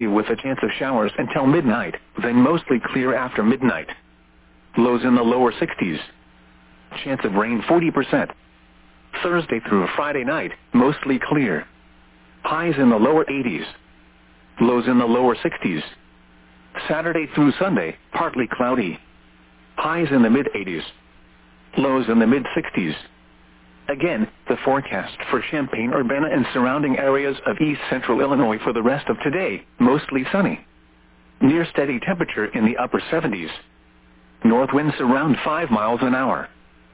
with a chance of showers until midnight, then mostly clear after midnight. Lows in the lower 60s. Chance of rain 40%. Thursday through Friday night, mostly clear. Highs in the lower 80s. Lows in the lower 60s. Saturday through Sunday, partly cloudy. Highs in the mid-80s. Lows in the mid-60s. Again, the forecast for Champaign-Urbana and surrounding areas of east central Illinois for the rest of today, mostly sunny. Near steady temperature in the upper 70s. North winds around 5 miles an hour.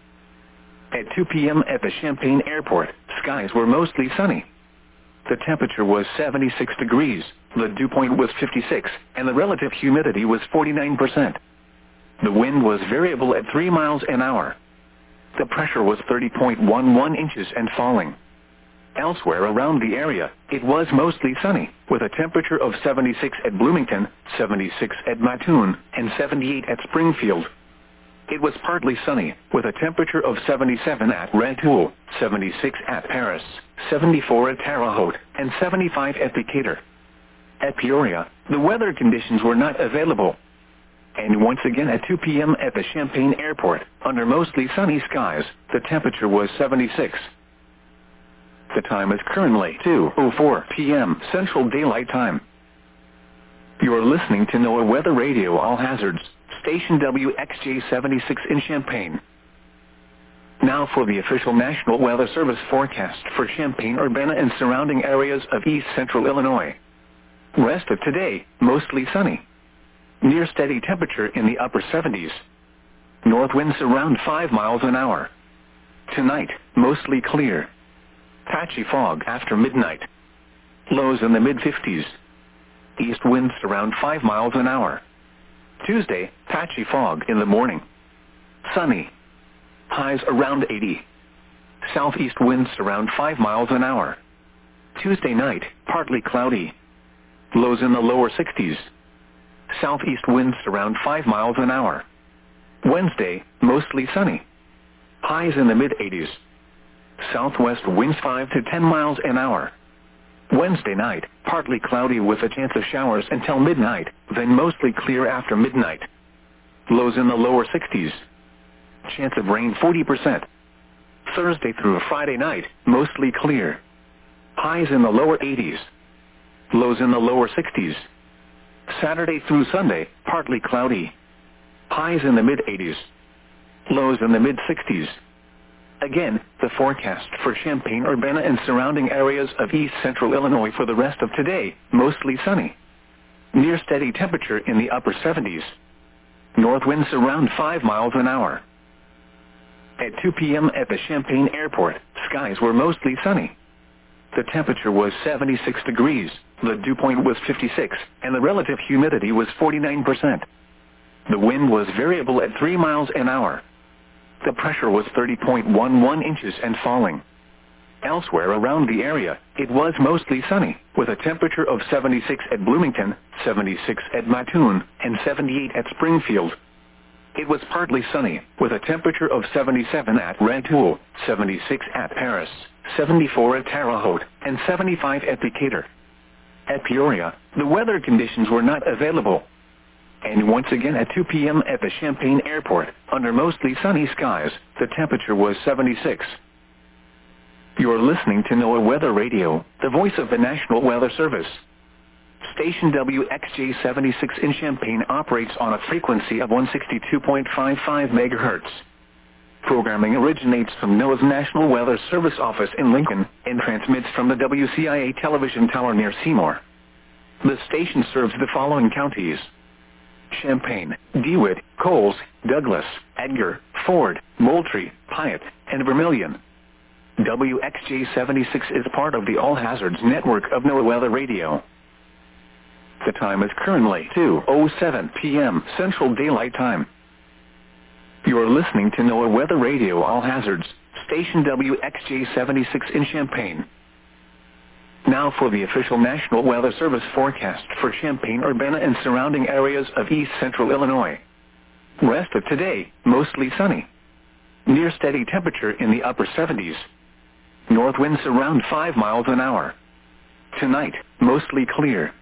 At 2 p.m. at the Champaign Airport, skies were mostly sunny. The temperature was 76 degrees, the dew point was 56, and the relative humidity was 49%. The wind was variable at 3 miles an hour. The pressure was 30.11 inches and falling. Elsewhere around the area, it was mostly sunny, with a temperature of 76 at Bloomington, 76 at Mattoon, and 78 at Springfield. It was partly sunny, with a temperature of 77 at Rantoul, 76 at Paris, 74 at Terre Haute, and 75 at Decatur. At Peoria, the weather conditions were not available. And once again at 2 p.m. at the Champaign Airport, under mostly sunny skies, the temperature was 76. The time is currently 2:04 p.m. Central Daylight Time. You are listening to NOAA Weather Radio All Hazards, station WXJ-76 in Champaign. Now for the official National Weather Service forecast for Champaign-Urbana and surrounding areas of east central Illinois. Rest of today, mostly sunny. Near steady temperature in the upper 70s. North winds around 5 miles an hour. Tonight, mostly clear. Patchy fog after midnight. Lows in the mid-50s. East winds around 5 miles an hour. Tuesday, patchy fog in the morning. Sunny. Highs around 80. Southeast winds around 5 miles an hour. Tuesday night, partly cloudy. Lows in the lower 60s. Southeast winds around 5 miles an hour. Wednesday, mostly sunny. Highs in the mid-80s. Southwest winds 5 to 10 miles an hour. Wednesday night, partly cloudy with a chance of showers until midnight, then mostly clear after midnight. Lows in the lower 60s. Chance of rain 40%. Thursday through Friday night, mostly clear. Highs in the lower 80s. Lows in the lower 60s. Saturday through Sunday, partly cloudy. Highs in the mid-80s. Lows in the mid-60s. Again, the forecast for Champaign-Urbana and surrounding areas of east central Illinois for the rest of today, mostly sunny. Near steady temperature in the upper 70s. North winds around 5 miles an hour. At 2 p.m. at the Champaign Airport, skies were mostly sunny. The temperature was 76 degrees, the dew point was 56, and the relative humidity was 49%. The wind was variable at 3 miles an hour. The pressure was 30.11 inches and falling. Elsewhere around the area, it was mostly sunny, with a temperature of 76 at Bloomington, 76 at Mattoon, and 78 at Springfield. It was partly sunny, with a temperature of 77 at Rantoul, 76 at Paris, 74 at Terre Haute, and 75 at Decatur. At Peoria, the weather conditions were not available. And once again at 2 p.m. at the Champaign Airport, under mostly sunny skies, the temperature was 76. You're listening to NOAA Weather Radio, the voice of the National Weather Service. Station WXJ-76 in Champaign operates on a frequency of 162.55 megahertz. Programming originates from NOAA's National Weather Service office in Lincoln and transmits from the WCIA television tower near Seymour. The station serves the following counties: Champaign, DeWitt, Coles, Douglas, Edgar, Ford, Moultrie, Piatt, and Vermilion. WXJ-76 is part of the All Hazards network of NOAA Weather Radio. The time is currently 2:07 p.m. Central Daylight Time. You are listening to NOAA Weather Radio All Hazards, station WXJ-76 in Champaign. Now for the official National Weather Service forecast for Champaign-Urbana and surrounding areas of east central Illinois. Rest of today, mostly sunny. Near steady temperature in the upper 70s. North winds around 5 miles an hour. Tonight, mostly clear.